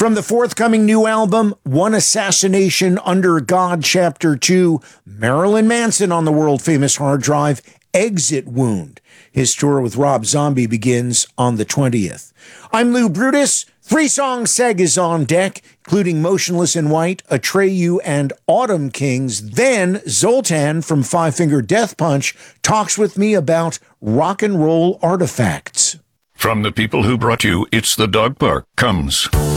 From the forthcoming new album, One Assassination Under God, Chapter 2, Marilyn Manson on the world-famous hard drive, Exit Wound. His tour with Rob Zombie begins on the 20th. I'm Lou Brutus. 3-song seg is on deck, including Motionless in White, Atreyu, and Autumn Kings. Then Zoltan from Five Finger Death Punch talks with me about rock and roll artifacts. From the people who brought you It's the Dog Park comes